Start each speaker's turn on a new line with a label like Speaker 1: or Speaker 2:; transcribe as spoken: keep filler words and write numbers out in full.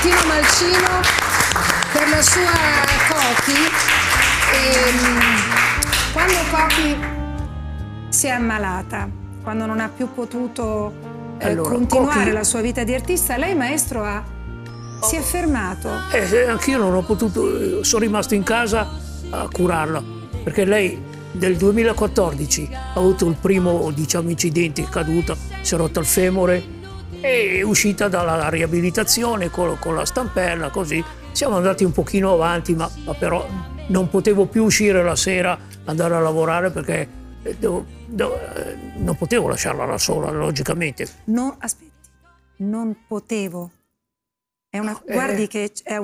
Speaker 1: Tino Malcino per la sua Cochi. E, quando Cochi si è ammalata, quando non ha più potuto eh,
Speaker 2: Allora,
Speaker 1: continuare
Speaker 2: Cochi-
Speaker 1: la sua vita di artista, lei, maestro, ha, si è fermato.
Speaker 2: Eh, anch'io non ho potuto, sono rimasto in casa a curarla, perché lei nel duemilaquattordici ha avuto il primo, diciamo, incidente, è caduta, si è rotta il femore, è uscita dalla riabilitazione con, con la stampella, così. Siamo andati un pochino avanti, ma, ma però non potevo più uscire la sera, andare a lavorare, perché eh, devo- devo- eh, non potevo lasciarla da sola, logicamente.
Speaker 1: Non, aspetti, non potevo. È una,
Speaker 2: Eh.
Speaker 1: guardi che è